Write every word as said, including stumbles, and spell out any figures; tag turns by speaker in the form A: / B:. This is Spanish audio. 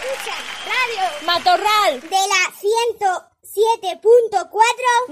A: Escucha, radio
B: Matorral
A: de la ciento siete punto cuatro